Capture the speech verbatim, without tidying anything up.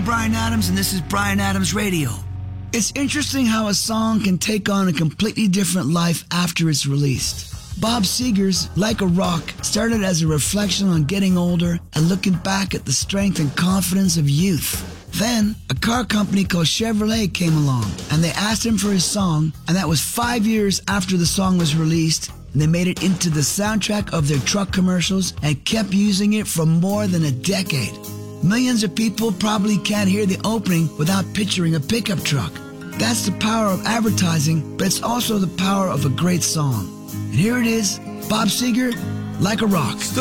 I'm Bryan Adams, and this is Bryan Adams Radio. It's interesting how a song can take on a completely different life after it's released. Bob Seger's Like a Rock started as a reflection on getting older and looking back at the strength and confidence of youth. Then, a car company called Chevrolet came along, and they asked him for his song, and that was five years after the song was released, and they made it into the soundtrack of their truck commercials and kept using it for more than a decade. Millions of people probably can't hear the opening without picturing a pickup truck. That's the power of advertising, but it's also the power of a great song. And here it is, Bob Seger, Like a Rock.